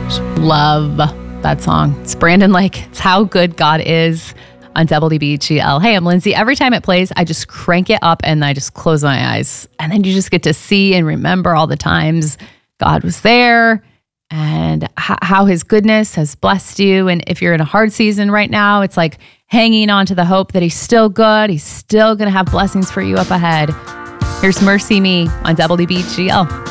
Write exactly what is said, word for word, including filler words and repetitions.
Stories. Love that song. It's Brandon Lake. It's How Good God Is on W B G L. Hey, I'm Lindsay. Every time it plays, I just crank it up and I just close my eyes. And then you just get to see and remember all the times God was there and h- how his goodness has blessed you. And if you're in a hard season right now, it's like hanging on to the hope that he's still good. He's still going to have blessings for you up ahead. Here's Mercy Me on W B G L.